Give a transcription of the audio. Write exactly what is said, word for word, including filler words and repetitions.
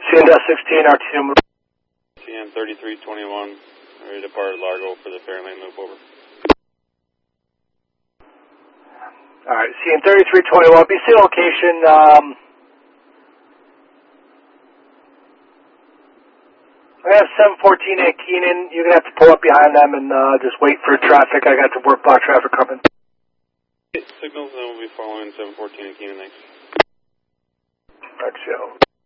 C N sixteen, R T M. C N thirty-three twenty-one, ready to depart Largo for the Fairlane loop, over. Alright, C N thirty-three twenty-one, B C location, um, I have seven fourteen at Keenan. You're going to have to pull up behind them and uh, just wait for traffic. I got the work block traffic coming. Signals, and we'll be following seven fourteen at Keenan, thanks. Thanks, yo.